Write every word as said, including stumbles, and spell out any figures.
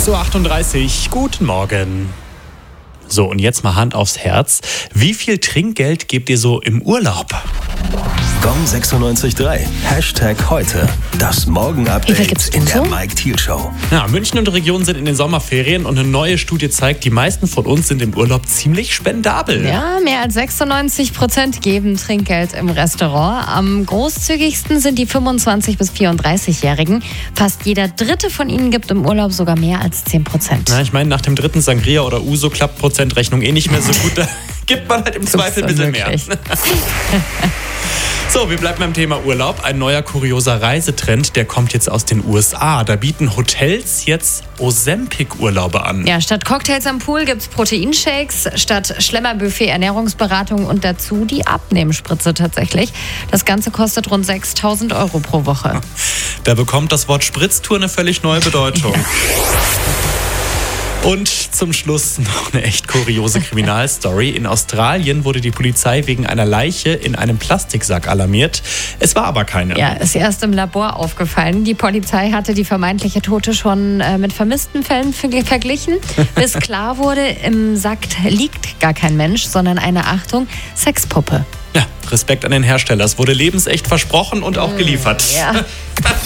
sechs Uhr achtunddreißig, guten Morgen. So, und jetzt mal Hand aufs Herz. Wie viel Trinkgeld gebt ihr so im Urlaub? Gong sechsundneunzig Komma drei. Hashtag heute. Das Morgen-Update in der Mike Thiel Show. Ja, München und Region sind in den Sommerferien und eine neue Studie zeigt, die meisten von uns sind im Urlaub ziemlich spendabel. Ja, mehr als sechsundneunzig Prozent geben Trinkgeld im Restaurant. Am großzügigsten sind die fünfundzwanzig- bis vierunddreißigjährigen. Fast jeder Dritte von ihnen gibt im Urlaub sogar mehr als zehn Prozent. Na, ich meine, nach dem dritten Sangria oder Uso klappt Prozentrechnung eh nicht mehr so gut. Da gibt man halt im Zweifel ein bisschen mehr. So, wir bleiben beim Thema Urlaub. Ein neuer kurioser Reisetrend, der kommt jetzt aus den U S A. Da bieten Hotels jetzt Ozempic-Urlaube an. Ja, statt Cocktails am Pool gibt's Proteinshakes, statt Schlemmerbuffet Ernährungsberatung und dazu die Abnehmspritze tatsächlich. Das Ganze kostet rund sechstausend Euro pro Woche. Da bekommt das Wort Spritztour eine völlig neue Bedeutung. Ja. Und zum Schluss noch eine echt kuriose Kriminalstory. In Australien wurde die Polizei wegen einer Leiche in einem Plastiksack alarmiert. Es war aber keine. Ja, ist erst im Labor aufgefallen. Die Polizei hatte die vermeintliche Tote schon äh, mit vermissten Fällen verglichen. Bis klar wurde, im Sack liegt gar kein Mensch, sondern eine, Achtung, Sexpuppe. Ja, Respekt an den Hersteller. Es wurde lebensecht versprochen und auch geliefert. Ja.